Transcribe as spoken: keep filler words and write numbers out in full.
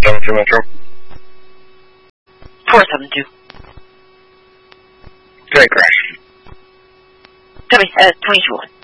seven two Metro. four seven two. Great crash. Copy, uh, twenty-two one.